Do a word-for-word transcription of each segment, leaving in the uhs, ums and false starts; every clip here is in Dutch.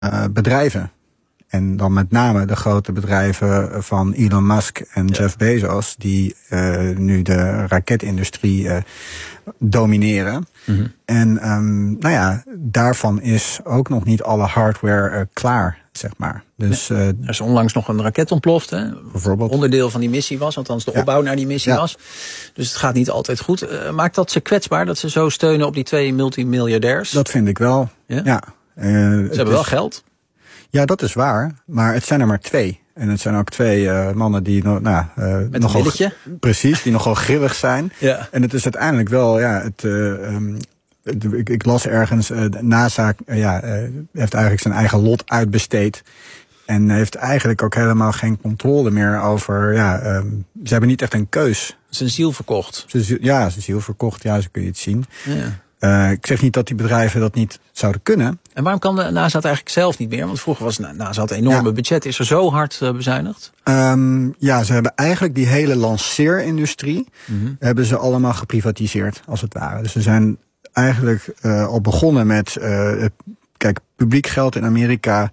uh, bedrijven. En dan met name de grote bedrijven van Elon Musk en ja. Jeff Bezos, die uh, nu de raketindustrie uh, domineren. Mm-hmm. En um, nou ja, daarvan is ook nog niet alle hardware uh, klaar, zeg maar. Dus, ja. uh, er is onlangs nog een raket ontploft, hè? Bijvoorbeeld. Onderdeel van die missie was, althans de opbouw ja. naar die missie ja. was. Dus het gaat niet altijd goed. Uh, maakt dat ze kwetsbaar, dat ze zo steunen op die twee multimiljardairs? Dat vind ik wel, ja. ja. Uh, ze hebben is... wel geld. Ja, dat is waar. Maar het zijn er maar twee. En het zijn ook twee uh, mannen die no, nou, uh, Met nogal, een precies, die nogal grillig zijn. Ja. En het is uiteindelijk wel, ja, het, uh, um, de, ik, ik las ergens, uh, de NASA uh, ja, uh, heeft eigenlijk zijn eigen lot uitbesteed. En heeft eigenlijk ook helemaal geen controle meer over, ja, um, ze hebben niet echt een keus. Zijn ziel verkocht. Ze, ja, zijn ziel verkocht, ja, zo kun je het zien. Ja. Uh, ik zeg niet dat die bedrijven dat niet zouden kunnen. En waarom kan de NASA het eigenlijk zelf niet meer? Want vroeger was NASA had een enorme ja. budget. Is er zo hard uh, bezuinigd? Um, ja, ze hebben eigenlijk die hele lanceerindustrie mm-hmm. hebben ze allemaal geprivatiseerd, als het ware. Dus ze zijn eigenlijk uh, al begonnen met, uh, kijk, publiek geld in Amerika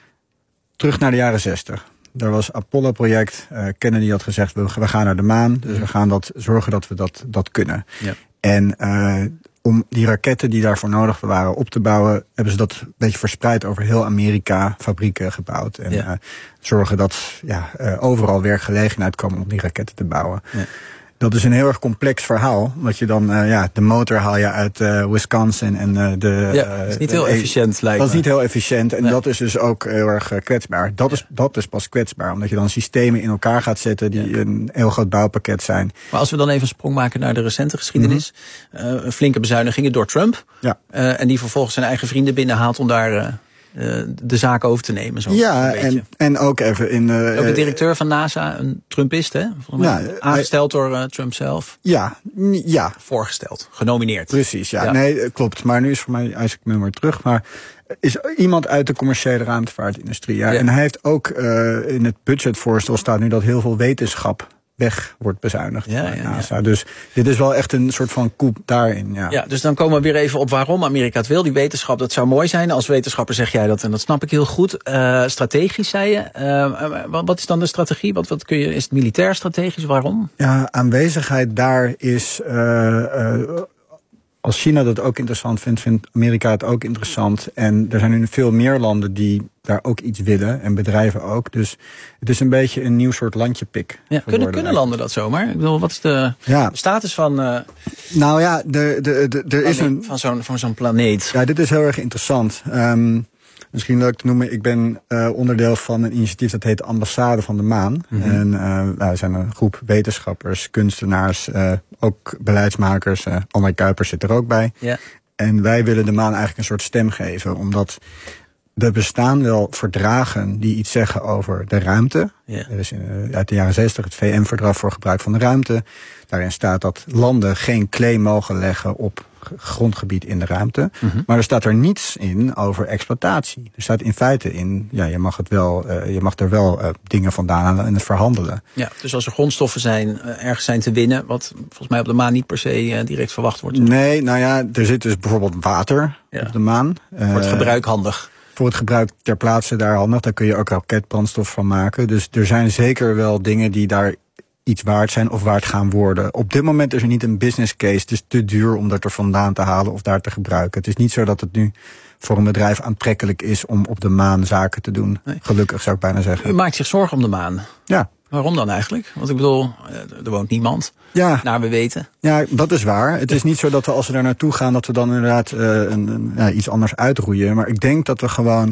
terug naar de jaren zestig. Daar was Apollo-project. Uh, Kennedy had gezegd, we, we gaan naar de maan. Dus mm-hmm. we gaan dat zorgen dat we dat, dat kunnen. Ja. En uh, om die raketten die daarvoor nodig waren op te bouwen, hebben ze dat een beetje verspreid over heel Amerika, fabrieken gebouwd. En ja. uh, zorgen dat ja, uh, overal werkgelegenheid kwam om die raketten te bouwen. Ja. Dat is een heel erg complex verhaal. Want je dan, uh, ja, de motor haal je uit uh, Wisconsin en uh, de. Ja, dat is niet heel uh, efficiënt, lijkt me. Dat is niet heel efficiënt en nee. dat is dus ook heel erg uh, kwetsbaar. Dat, ja. is, dat is pas kwetsbaar, omdat je dan systemen in elkaar gaat zetten die ja. een heel groot bouwpakket zijn. Maar als we dan even een sprong maken naar de recente geschiedenis. Mm-hmm. Uh, flinke bezuinigingen door Trump. Ja. Uh, en die vervolgens zijn eigen vrienden binnenhaalt om daar Uh, Uh, de zaak over te nemen. Zo ja, en, en ook even in. Uh, ook de directeur van NASA, een Trumpist, hè? Ja, aangesteld door uh, Trump zelf. Ja, ja. Voorgesteld, genomineerd. Precies, ja. ja. Nee, klopt. Maar nu is voor mij Isaac Miller terug. Maar is iemand uit de commerciële ruimtevaartindustrie. Ja. Ja. En hij heeft ook uh, in het budgetvoorstel staat nu dat heel veel wetenschap weg wordt bezuinigd. Ja, ja, NASA. Ja. Dus dit is wel echt een soort van coup daarin. Ja. ja, dus dan komen we weer even op waarom Amerika het wil. Die wetenschap, dat zou mooi zijn. Als wetenschapper zeg jij dat en dat snap ik heel goed. Uh, strategisch, zei je. Uh, wat, wat is dan de strategie? Wat, wat kun je, is het militair strategisch? Waarom? Ja, aanwezigheid daar is Uh, uh, als China dat ook interessant vindt, vindt Amerika het ook interessant. En er zijn nu veel meer landen die daar ook iets willen. En bedrijven ook. Dus het is een beetje een nieuw soort landjepik. Ja, kunnen, kunnen landen dat zomaar? Ik bedoel, wat is de, ja. de status van Uh, nou ja, de, de, de, er is een van zo'n, van zo'n planeet. Ja, dit is heel erg interessant. Um, Misschien leuk te noemen, ik ben uh, onderdeel van een initiatief dat heet Ambassade van de Maan. Mm-hmm. En uh, wij zijn een groep wetenschappers, kunstenaars, uh, ook beleidsmakers. Uh, André Kuipers zit er ook bij. Yeah. En wij willen de maan eigenlijk een soort stem geven, omdat er bestaan wel verdragen die iets zeggen over de ruimte. Yeah. Er is uh, uit de jaren zestig het V N-verdrag voor gebruik van de ruimte. Daarin staat dat landen geen claim mogen leggen op grondgebied in de ruimte. Mm-hmm. Maar er staat er niets in over exploitatie. Er staat in feite in, ja, je mag het wel, uh, je mag er wel uh, dingen vandaan halen en het verhandelen. Ja, dus als er grondstoffen zijn, uh, ergens zijn te winnen, wat volgens mij op de maan niet per se uh, direct verwacht wordt. Nee, nou ja, er zit dus bijvoorbeeld water ja. op de maan. Voor het uh, gebruik handig. Voor het gebruik ter plaatse daar handig. Daar kun je ook raketbrandstof van maken. Dus er zijn zeker wel dingen die daar iets waard zijn of waard gaan worden. Op dit moment is er niet een business case. Het is te duur om dat er vandaan te halen of daar te gebruiken. Het is niet zo dat het nu voor een bedrijf aantrekkelijk is om op de maan zaken te doen. Nee. Gelukkig zou ik bijna zeggen. U maakt zich zorgen om de maan. Ja. Waarom dan eigenlijk? Want ik bedoel, er woont niemand. Ja. Naar we weten. Ja, dat is waar. Het is niet zo dat we als we daar naartoe gaan, dat we dan inderdaad uh, een, een, ja, iets anders uitroeien. Maar ik denk dat we gewoon,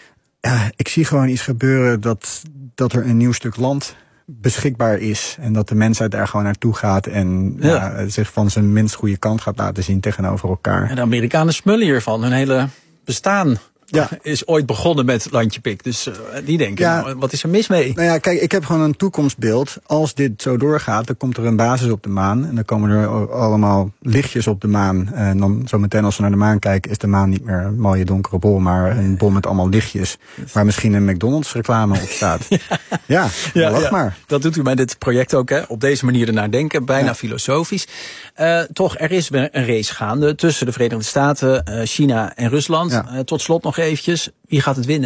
ja, ik zie gewoon iets gebeuren dat, dat er een nieuw stuk land beschikbaar is. En dat de mensheid daar gewoon naartoe gaat en ja. Ja, zich van zijn minst goede kant gaat laten zien tegenover elkaar. En de Amerikanen smullen hiervan. Hun hele bestaan ja. is ooit begonnen met landjepik. Dus uh, die denken, ja. nou, wat is er mis mee? Nou ja, kijk, ik heb gewoon een toekomstbeeld. Als dit zo doorgaat, dan komt er een basis op de maan. En dan komen er allemaal lichtjes op de maan. En dan zometeen als we naar de maan kijken, is de maan niet meer een mooie donkere bol, maar een bol met allemaal lichtjes. Waar misschien een McDonald's reclame op staat. ja, ja, ja wacht ja. maar. Dat doet u bij dit project ook, hè? Op deze manier ernaar denken, bijna ja. filosofisch. Uh, toch, er is een race gaande tussen de Verenigde Staten, uh, China en Rusland. Ja. Uh, tot slot nog nog eventjes, wie gaat het winnen?